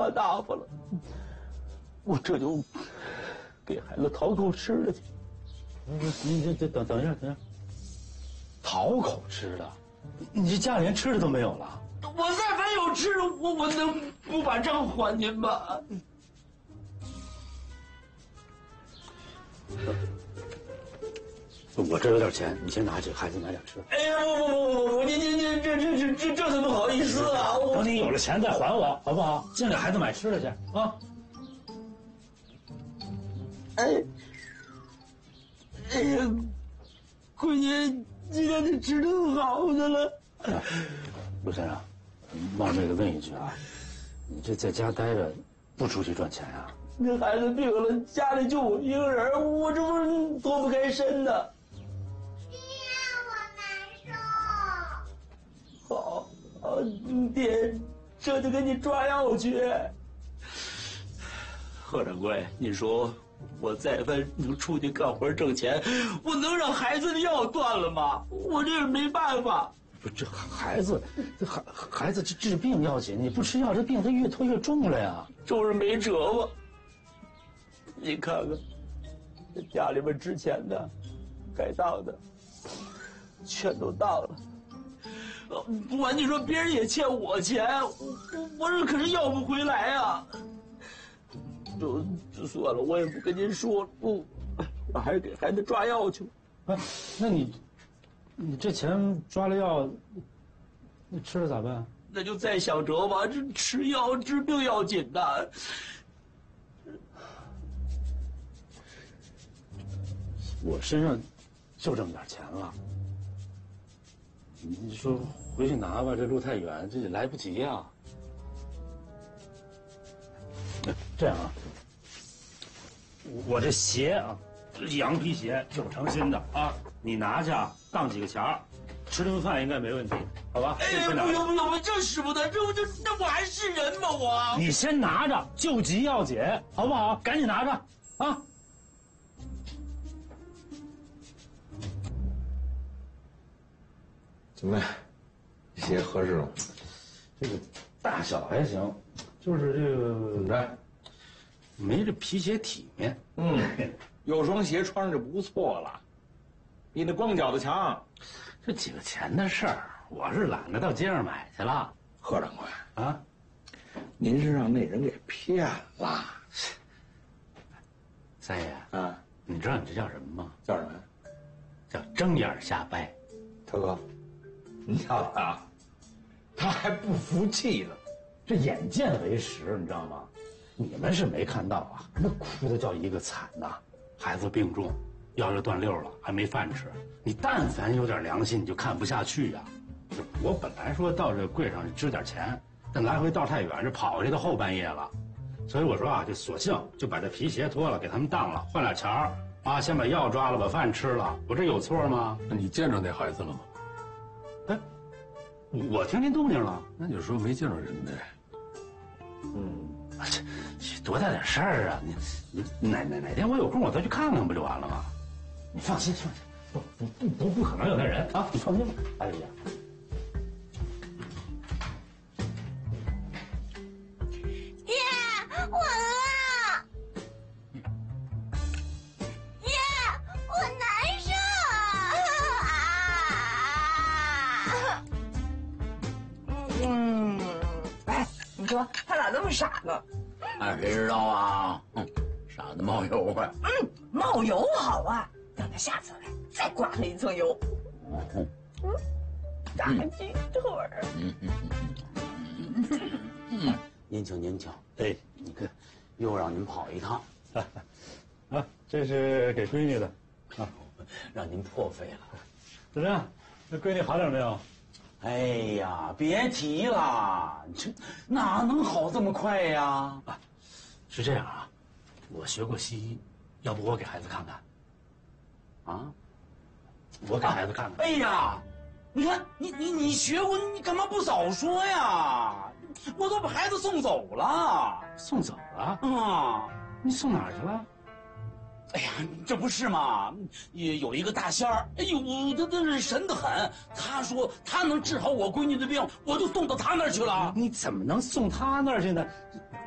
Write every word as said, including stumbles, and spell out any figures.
大大发了，我这就给孩子讨口吃的去。 你这这等等一下，等一下，讨口吃的，你这家里连吃的都没有了。 我再凡有吃的，我我能不把账还您吗？ 我这有点钱，你先拿去，孩子买点吃的。 哎呀，不不不不不，您您您这这这这这怎么好意思啊？我等你有了钱再还我，好不好？先给孩子买吃的去啊！ 哎，哎呀，闺女，今天这吃顿好的了。 哎，陆先生，冒昧的问一句啊，你这在家待着，不出去赚钱呀？ 那孩子病了，家里就我一个人，我这不是脱不开身呢。 爹，我难受。好，好，爹，这就给你抓药去。贺掌柜，你说我再番能出去干活挣钱，我能让孩子的药断了吗？我这也没办法。 不，这孩子，这孩孩子这治病要紧，你不吃药，这病他越拖越重了呀。 就是没辙嘛。你看看，这家里边值钱的、该当的，全都当了。呃，不管你说别人也欠我钱，我我这可是要不回来啊。就就算了，我也不跟您说了，不，我还是给孩子抓药去。 哎，那你，你这钱抓了药，那吃了咋办？ 那就再想辙吧。这吃药治病要紧的。 我身上就这么点钱了，你说回去拿吧，这路太远，这也来不及呀。这样啊，我这鞋啊，这羊皮鞋九成新的啊，你拿去啊，当几个钱儿，吃顿饭应该没问题，好吧？ 哎呀，不用不用，我这使不得，这不就那我还是人吗？我你先拿着，救急要紧，好不好？赶紧拿着啊！ 怎么样？鞋合适吗？ 这个大小还行，就是这个怎么着？ 没这皮鞋体面。 嗯，有双鞋穿着就不错了，比那光脚的强。 这几个钱的事儿，我是懒得到街上买去了。 贺掌柜啊， 您是让那人给骗了。 三爷啊， 你知道你这叫什么吗？ 叫什么？ 叫睁眼瞎掰。 涛哥，你瞧他，他还不服气呢。 这眼见为实，你知道吗？你们是没看到啊，那哭的叫一个惨呐！孩子病重，腰就断溜了，还没饭吃。你但凡有点良心，你就看不下去呀、啊。我本来说到这柜上支点钱，但来回道太远，这跑回去都后半夜了。所以我说啊，就索性就把这皮鞋脱了，给他们当了，换俩钱儿啊，先把药抓了，把饭吃了，我这有错吗？ 那你见着那孩子了吗？ 哎，我听见动静了， 那就说没见着人呗。 嗯，这这多大点事儿啊！你你哪哪哪天我有空我再去看看不就完了吗？你放心放心，不不不不不可能有那人啊！你放心吧。哎呀， 爹，我饿。爹，我难受啊！ 嗯，哎，你说他咋这么傻呢？ 那谁知道啊？哼，傻子冒油啊！ 嗯，冒油好啊，等他下次来再刮他一层油。 嗯， 嗯，大鸡腿儿。 嗯嗯嗯嗯嗯， 您请您请， 哎， 你看，又让您跑一趟， 啊，这是给闺女的，啊， 让您破费了。 怎么样？那闺女好点没有？ 哎呀，别提了，这哪能好这么快呀？ 啊，是这样啊，我学过西医，要不我给孩子看看？ 啊， 我给孩子看看。 哎呀，你看你你你学过，你干嘛不早说呀？我都把孩子送走了。 送走了？ 啊， 你送哪儿去了？ 哎呀，这不是嘛？有有一个大仙儿，哎呦，他真是神得很。他说他能治好我闺女的病，我就送到他那儿去了。 你怎么能送他那儿去呢？